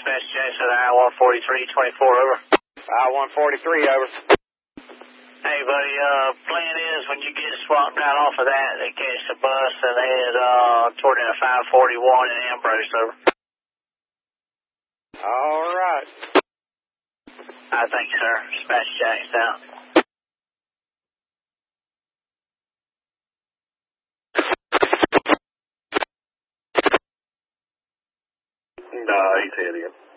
Smash Jackson, I-143, 24, over. I-143, over. Hey, buddy, plan is when you get swapped out off of that, they catch the bus and head toward that 541 in Ambrose, over. All right. I think, sir. Smash Jackson out. Nah, he's heading.